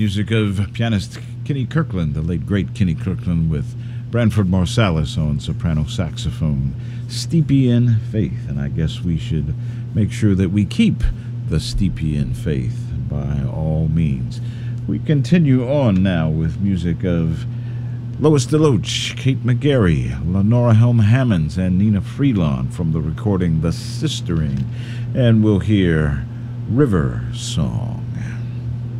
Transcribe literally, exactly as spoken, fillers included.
Music of pianist Kenny Kirkland, the late great Kenny Kirkland, with Branford Marsalis on soprano saxophone. Styptian Faith, and I guess we should make sure that we keep the Styptian faith by all means. We continue on now with music of Lois DeLoach, Kate McGarry, Lenora Helm Hammonds, and Nina Freelon from the recording The Sistering, and we'll hear River Song.